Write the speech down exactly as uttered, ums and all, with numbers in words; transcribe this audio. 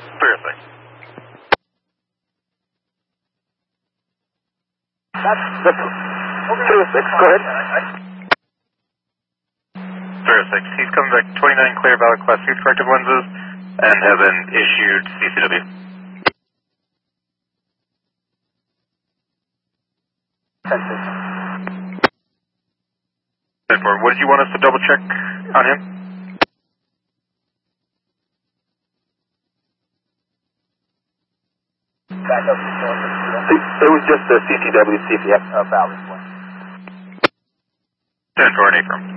Seriously. That's the three oh six, go ahead. three oh six, he's coming back twenty-nine clear, valid class two corrective lenses, and have been issued C C W. ten six. ten four, what did you want us to double check on him? Back up to four six zero. It was just the C C W, see if you have a valid one. ten four and affirm.